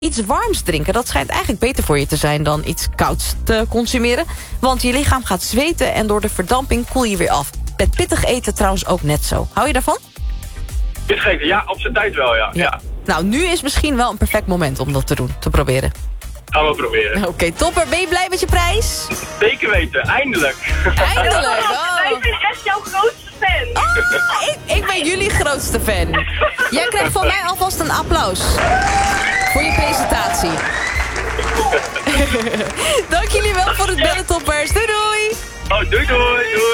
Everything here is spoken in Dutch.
Iets warms drinken, dat schijnt eigenlijk beter voor je te zijn dan iets kouds te consumeren. Want je lichaam gaat zweten en door de verdamping koel je weer af. Met pittig eten trouwens ook net zo. Hou je daarvan? Pittig eten, ja, op zijn tijd wel, ja. Nou, nu is misschien wel een perfect moment om dat te doen, te proberen. Gaan we proberen. Oké, topper. Ben je blij met je prijs? Zeker weten, eindelijk. Eindelijk! Wij zijn echt jouw grootste fan. Oh, ik ben jullie grootste fan. Jij krijgt van mij alvast een applaus. Voor je presentatie. Dank jullie wel voor het bellen, toppers. Doei doei! Oh, doei doei!